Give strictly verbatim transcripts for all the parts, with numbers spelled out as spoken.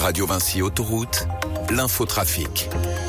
Radio Vinci Autoroute, l'infotrafic.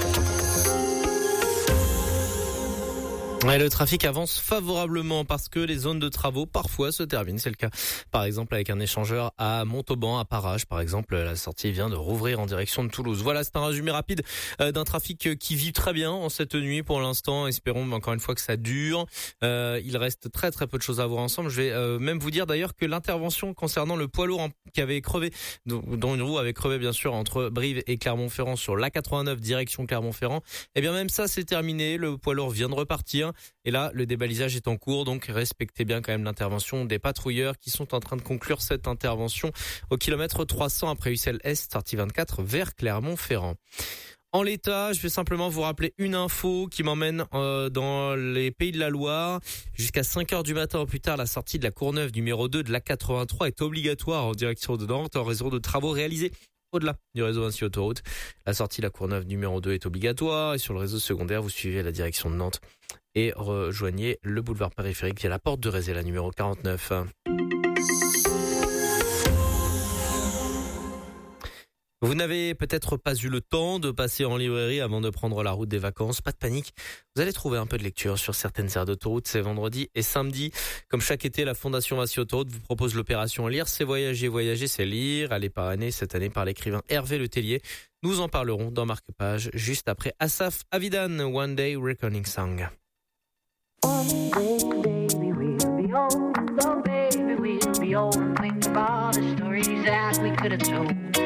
Ouais, le trafic avance favorablement parce que les zones de travaux parfois se terminent. C'est le cas par exemple avec un échangeur à Montauban, à Parages par exemple. La sortie vient de rouvrir en direction de Toulouse. Voilà, c'est un résumé rapide d'un trafic qui vit très bien en cette nuit pour l'instant. Espérons encore une fois que ça dure. Euh, il reste très très peu de choses à voir ensemble. Je vais euh, même vous dire d'ailleurs que l'intervention concernant le poids lourd qui avait crevé, dont une roue avait crevé bien sûr entre Brive et Clermont-Ferrand sur l'A quatre-vingt-neuf direction Clermont-Ferrand, eh bien même ça c'est terminé. Le poids lourd vient de repartir. Et là, le débalisage est en cours, donc respectez bien quand même l'intervention des patrouilleurs qui sont en train de conclure cette intervention au kilomètre trois cents après Ussel Est, sortie vingt-quatre vers Clermont-Ferrand. En l'état, je vais simplement vous rappeler une info qui m'emmène euh, dans les Pays de la Loire. Jusqu'à cinq heures du matin au plus tard, la sortie de la Courneuve numéro deux de l'A quatre-vingt-trois est obligatoire en direction de Nantes en raison de travaux réalisés au-delà du réseau Vinci Autoroute. La sortie de la Courneuve numéro deux est obligatoire et sur le réseau secondaire, vous suivez la direction de Nantes et rejoignez le boulevard périphérique via la porte de Rézé, la numéro quarante-neuf. Vous n'avez peut-être pas eu le temps de passer en librairie avant de prendre la route des vacances. Pas de panique, vous allez trouver un peu de lecture sur certaines aires d'autoroute. C'est vendredi et samedi. Comme chaque été, la Fondation Vinci Autoroute vous propose l'opération Lire, c'est voyager. Voyager, c'est lire. Elle est parrainée cette année par l'écrivain Hervé Letellier. Nous en parlerons dans Marque-Page, juste après Asaf Avidan, One Day Reckoning Song. One day, baby, we'll be old. Oh, baby, we'll be old. Think about the stories that we could have told.